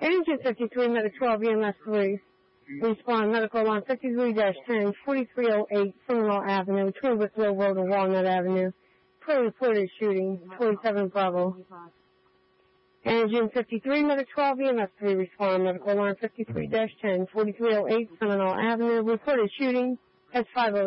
Engine 53, Medic 12, EMS 3. Respond, medical alarm 53-10, 4308 Seminole Avenue, between Wicklow Road and Walnut Avenue. Pre-reported shooting, 27 Bravo. Engine 53, Medic 12, EMS 3. Respond, medical alarm 53-10, 4308 Seminole Avenue. Reported shooting, S50.